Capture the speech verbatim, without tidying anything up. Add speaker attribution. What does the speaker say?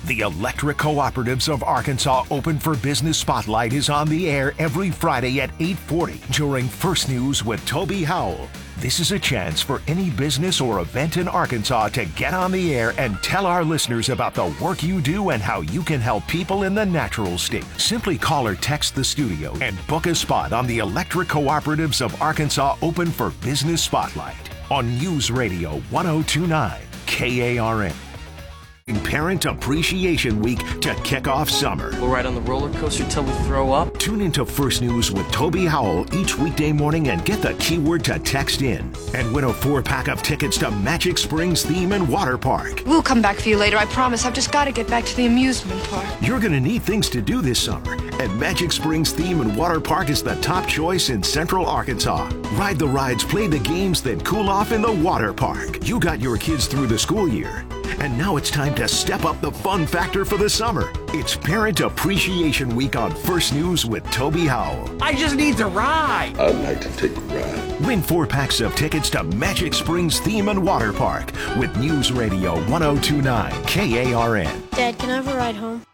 Speaker 1: The Electric Cooperatives of Arkansas Open for Business Spotlight is on the air every Friday at eight forty during First News with Toby Howell. This is a chance for any business or event in Arkansas to get on the air and tell our listeners about the work you do and how you can help people in the natural state. Simply call or text the studio and book a spot on the Electric Cooperatives of Arkansas Open for Business Spotlight on News Radio ten twenty-nine K A R N. Parent Appreciation Week to kick off summer.
Speaker 2: We'll ride on the roller coaster till we throw up.
Speaker 1: Tune into First News with Toby Howell each weekday morning and get the keyword to text in. And win a four-pack of tickets to Magic Springs Theme and Water Park.
Speaker 3: We'll come back for you later, I promise. I've just got to get back to the amusement park.
Speaker 1: You're going to need things to do this summer, and Magic Springs Theme and Water Park is the top choice in Central Arkansas. Ride the rides, play the games, then cool off in the water park. You got your kids through the school year. And now it's time to step up the fun factor for the summer. It's Parent Appreciation Week on First News with Toby Howell.
Speaker 4: I just need to ride.
Speaker 5: I'd like to take a ride.
Speaker 1: Win four packs of tickets to Magic Springs Theme and Water Park with News Radio ten twenty-nine K A R N.
Speaker 6: Dad, can I have a ride home?